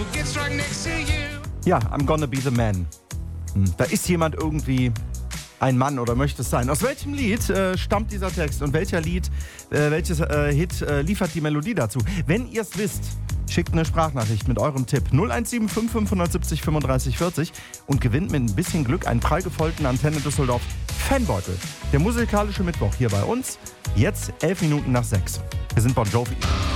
Ja, I'm gonna be the man. Da ist jemand irgendwie ein Mann oder möchte es sein. Aus welchem Lied stammt dieser Text und welches Hit liefert die Melodie dazu? Wenn ihr es wisst, schickt eine Sprachnachricht mit eurem Tipp 0175 570 35 40 und gewinnt mit ein bisschen Glück einen prall gefüllten Antenne Düsseldorf Fanbeutel. Der musikalische Mittwoch hier bei uns. Jetzt 11 Minuten nach 6. Wir sind Bon Jovi.